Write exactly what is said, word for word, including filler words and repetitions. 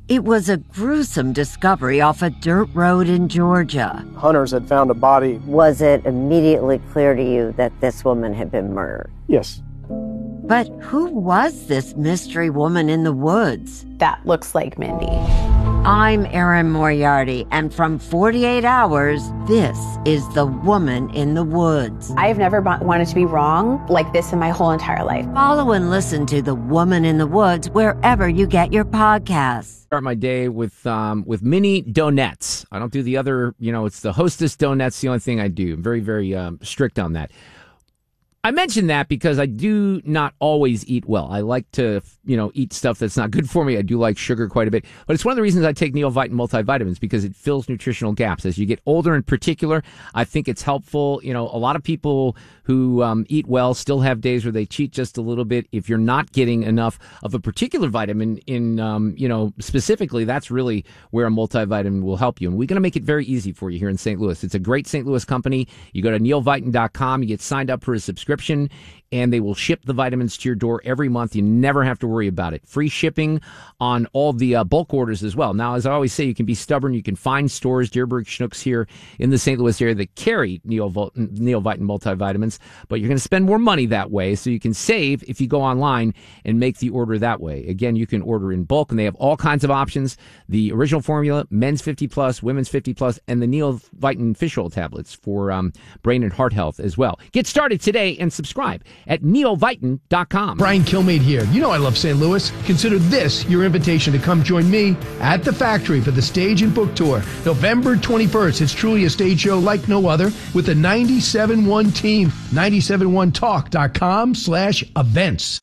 It was a gruesome discovery off a dirt road in Georgia. Hunters had found a body. Was it immediately clear to you that this woman had been murdered? Yes. But who was this mystery woman in the woods? That looks like Mindy. I'm Erin Moriarty, and from forty-eight hours, this is The Woman in the Woods. I've never wanted to be wrong like this in my whole entire life. Follow and listen to The Woman in the Woods wherever you get your podcasts. Start my day with um, with mini donuts. I don't do the other, you know, it's the Hostess donuts, the only thing I do. I'm very, very um, strict on that. I mention that because I do not always eat well. I like to, you know, eat stuff that's not good for me. I do like sugar quite a bit. But it's one of the reasons I take Neovitin multivitamins, because it fills nutritional gaps. As you get older in particular, I think it's helpful. You know, a lot of people who um, eat well still have days where they cheat just a little bit. If you're not getting enough of a particular vitamin in, um, you know, specifically, that's really where a multivitamin will help you. And we're going to make it very easy for you here in Saint Louis. It's a great Saint Louis company. You go to neovitin dot com, you get signed up for a subscription, and they will ship the vitamins to your door every month. You never have to worry about it. Free shipping on all the uh, bulk orders as well. Now, as I always say, you can be stubborn. You can find stores, Dearborg Schnucks here in the Saint Louis area, that carry Neovol- Neovitin multivitamins, but you're going to spend more money that way, so you can save if you go online and make the order that way. Again, you can order in bulk, and they have all kinds of options. The original formula, men's fifty plus, women's fifty plus, and the Neovitin fish oil tablets for um, brain and heart health as well. Get started today and subscribe at neovitin dot com. Brian Kilmeade here. You know I love Saint Louis. Consider this your invitation to come join me at the Factory for the Stage and Book Tour. November twenty-first. It's truly a stage show like no other with the ninety-seven point one team. ninety-seven point one talk dot com slash events.